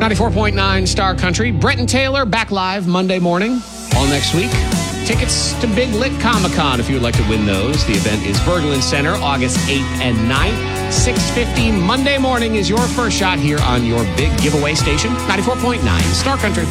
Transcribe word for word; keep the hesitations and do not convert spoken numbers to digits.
ninety-four point nine Star Country. Brett and Taylor back live Monday morning, all next week. Tickets to Big Lit Comic-Con if you would like to win those. The event is Berglund Center, August eighth and ninth. six fifty Monday morning is your first shot here on your big giveaway station, ninety-four point nine Star Country.